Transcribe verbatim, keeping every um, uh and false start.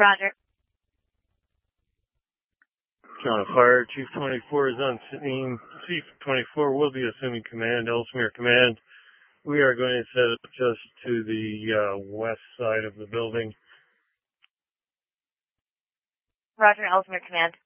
Roger. Toronto Fire, Chief twenty-four is on scene. Chief twenty-four will be assuming command, Ellesmere Command. We are going to set up just to the uh, west side of the building. Roger, Ellesmere Command.